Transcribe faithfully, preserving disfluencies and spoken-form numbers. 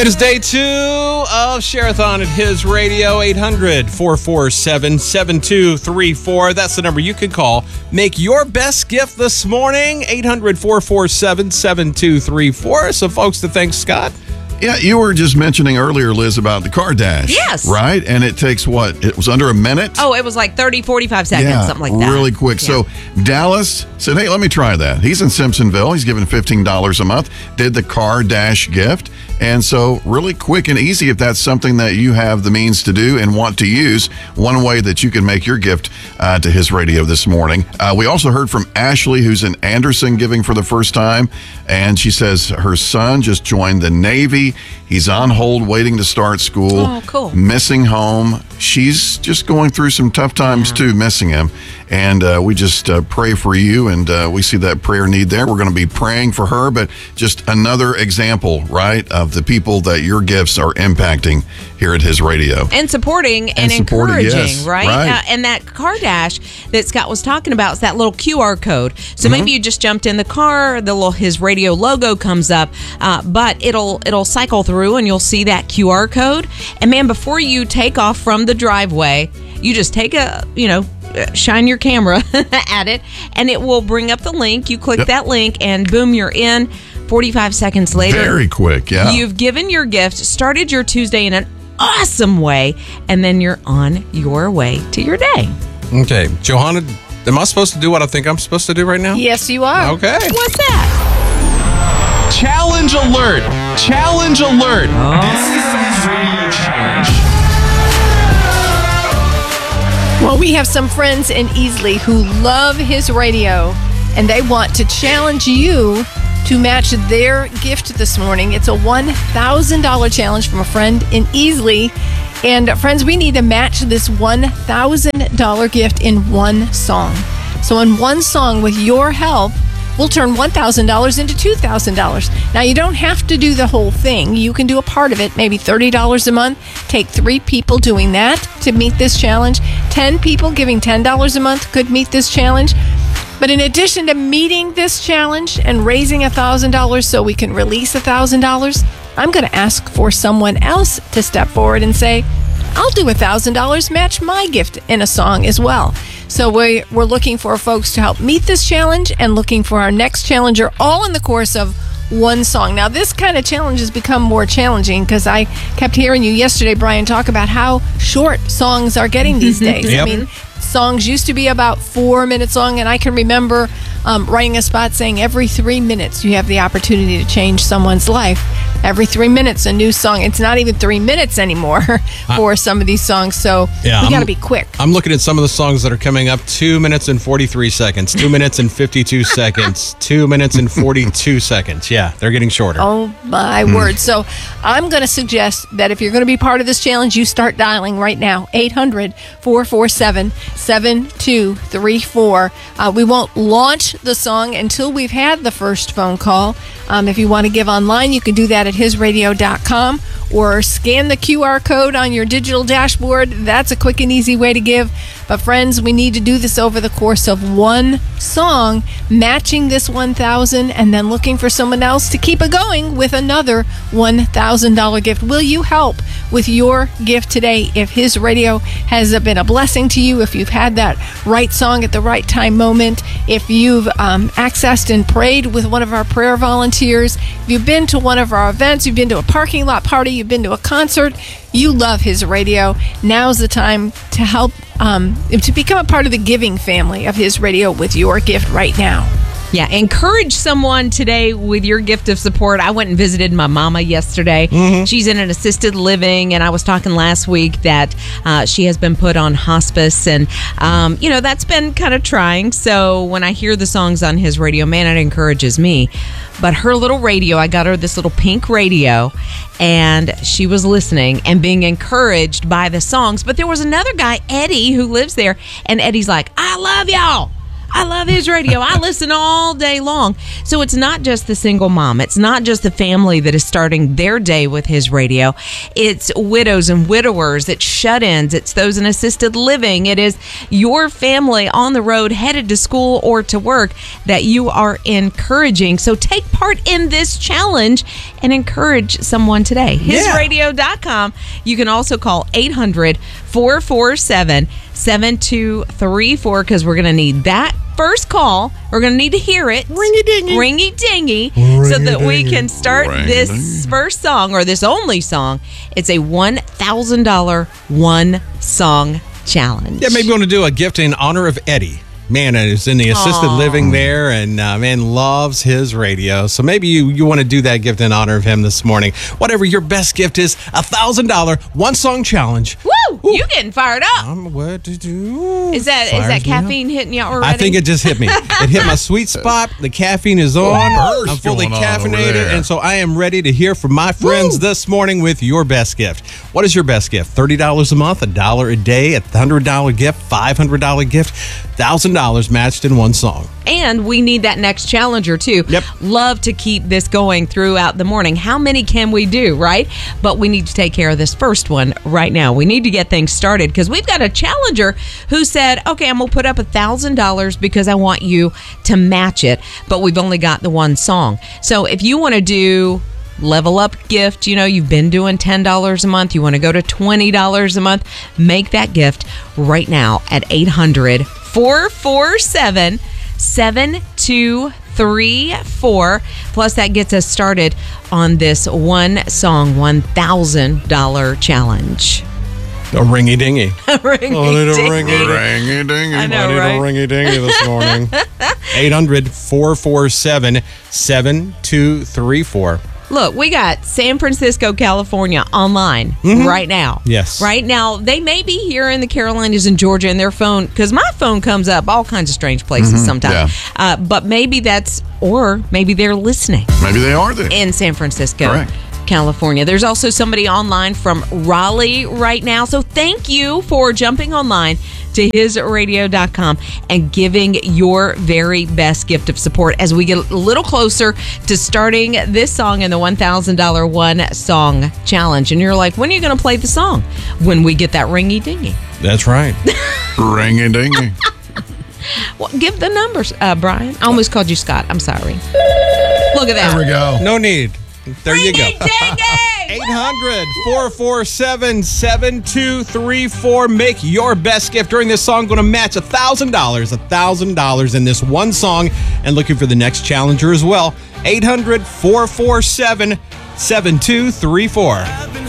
It is day two of Share-a-thon at His Radio. Eight hundred, four four seven, seven two three four. That's the number you can call. Make your best gift this morning. eight hundred, four four seven, seven two three four. So folks to thank, Scott. Yeah, you were just mentioning earlier, Liz, about the car dash. Yes. Right? And it takes what? It was under a minute? Oh, it was like thirty, forty-five seconds, yeah, something like that. Really quick. Yeah. So Dallas said, hey, let me try that. He's in Simpsonville. He's given fifteen dollars a month. Did the car dash gift. And so really quick and easy if that's something that you have the means to do and want to use. One way that you can make your gift uh, to His Radio this morning. Uh, we also heard from Ashley, who's in Anderson giving for the first time. And she says her son just joined the Navy. He's on hold waiting to start school. Oh, cool. Missing home. She's just going through some tough times, yeah. too, missing him. And uh, we just uh, pray for you, and uh, we see that prayer need there. We're going to be praying for her, but just another example, right, of the people that your gifts are impacting here at His Radio. And supporting and, and supporting, encouraging, yes, right? right. Uh, and that car dash that Scott was talking about is that little Q R code. So Mm-hmm. maybe you just jumped in the car, the little His Radio logo comes up, uh, but it'll it'll cycle through and you'll see that Q R code. And man, before you take off from the driveway, you just take a, you know, shine your camera at it, and it will bring up the link. You click yep. that link, and boom, you're in. forty-five seconds later. Very quick, yeah. You've given your gift, started your Tuesday in an awesome way, and then you're on your way to your day. Okay, Johanna, am I supposed to do what I think I'm supposed to do right now? Yes, you are. Okay. What's that? Challenge alert! Challenge alert! Well, we have some friends in Easley who love His Radio, and they want to challenge you to match their gift this morning. It's a one thousand dollars challenge from a friend in Easley. And friends, we need to match this one thousand dollars gift in one song. So in one song, with your help, we'll turn one thousand dollars into two thousand dollars. Now, you don't have to do the whole thing. You can do a part of it, maybe thirty dollars a month. Take three people doing that to meet this challenge. ten people giving ten dollars a month could meet this challenge. But in addition to meeting this challenge and raising one thousand dollars so we can release one thousand dollars, I'm going to ask for someone else to step forward and say, I'll do one thousand dollars, match my gift in a song as well. So we, we're looking for folks to help meet this challenge and looking for our next challenger, all in the course of one song. Now, this kind of challenge has become more challenging because I kept hearing you yesterday, Brian, talk about how short songs are getting these days. Yep. I mean, songs used to be about four minutes long, and I can remember um, writing a spot saying every three minutes you have the opportunity to change someone's life. Every three minutes, a new song. It's not even three minutes anymore for uh, some of these songs, so yeah, we got to be quick. I'm looking at some of the songs that are coming up. Two minutes and forty-three seconds. Two minutes and fifty-two seconds. Two minutes and forty-two seconds. Yeah, they're getting shorter. Oh, my mm. word. So I'm going to suggest that if you're going to be part of this challenge, you start dialing right now. eight hundred, four four seven, seven two three four. Uh, we won't launch the song until we've had the first phone call. Um, if you want to give online, you can do that at his radio dot com or scan the Q R code on your digital dashboard. That's a quick and easy way to give. But friends, we need to do this over the course of one song, matching this one thousand dollars and then looking for someone else to keep it going with another one thousand dollars gift. Will you help with your gift today? If His Radio has been a blessing to you, if you've had that right song at the right time moment, if you've um, accessed and prayed with one of our prayer volunteers, if you've been to one of our events, you've been to a parking lot party, you've been to a concert, you love His Radio, now's the time to help um, to become a part of the giving family of His Radio with your gift right now. Yeah, encourage someone today with your gift of support. I went and visited my mama yesterday. Mm-hmm. She's in an assisted living, and I was talking last week that uh, she has been put on hospice, and, um, you know, that's been kind of trying. So when I hear the songs on His Radio, man, it encourages me. But her little radio, I got her this little pink radio, and she was listening and being encouraged by the songs. But there was another guy, Eddie, who lives there, and Eddie's like, I love y'all. I love his radio. I listen all day long. So it's not just the single mom. It's not just the family that is starting their day with his radio. It's widows and widowers. It's shut-ins. It's those in assisted living. It is your family on the road headed to school or to work that you are encouraging. So take part in this challenge and encourage someone today. his radio dot com. You can also call eight hundred, four four seven, seven two three four because we're going to need that first call. We're going to need to hear it. Ringy-dingy. Ringy-dingy. So that we can start this first song or this only song. It's a one thousand dollars one song challenge. Yeah, maybe you want to do a gift in honor of Eddie. Man, is in the assisted Aww. living there, and uh, man loves his radio. So maybe you, you want to do that gift in honor of him this morning. Whatever your best gift is, a thousand dollar one song challenge. Woo! Ooh. You getting fired up? Um, what to do? Is that is Fires that me up. caffeine hitting you already? I think it just hit me. It hit my sweet spot. The caffeine is on. Burst I'm fully going on over caffeinated, there. and so I am ready to hear from my friends this morning with your best gift. What is your best gift? thirty dollars a month, a dollar a day, a one hundred dollars gift, five hundred dollars gift, one thousand dollars matched in one song. And we need that next challenger, too. Yep. Love to keep this going throughout the morning. How many can we do, right? But we need to take care of this first one right now. We need to get things started because we've got a challenger who said, okay, I'm going to put up one thousand dollars because I want you to match it. But we've only got the one song. So if you want to do level up gift, you know, you've been doing ten dollars a month, you want to go to twenty dollars a month, make that gift right now at eight hundred, four four seven, seven two three four. Plus that gets us started on this one song one thousand dollars challenge. A ringy dingy. Ringy Oh, little dingy. ringy. Ringy dingy. I know, I need right? a ringy dingy this morning. eight hundred, four four seven, seven two three four. Look, we got San Francisco, California online right now. Yes. Right now, they may be here in the Carolinas and Georgia and their phone, because my phone comes up all kinds of strange places sometimes. yeah. Uh, but maybe that's, or maybe they're listening Maybe they are there. in San Francisco. Correct. California. There's also somebody online from Raleigh right now. So thank you for jumping online to his radio dot com and giving your very best gift of support as we get a little closer to starting this song in the one thousand dollars one song challenge. And you're like, when are you going to play the song? When we get that ringy dingy. That's right. Ringy dingy. Well, give the numbers, uh, Brian. I almost called you Scott. I'm sorry. Look at that. There we go. No need. There you go. Ringy-dingy! eight hundred, four four seven, seven two three four. Make your best gift during this song. Going to match one thousand dollars. one thousand dollars in this one song. And looking for the next challenger as well. eight hundred, four four seven, seven two three four.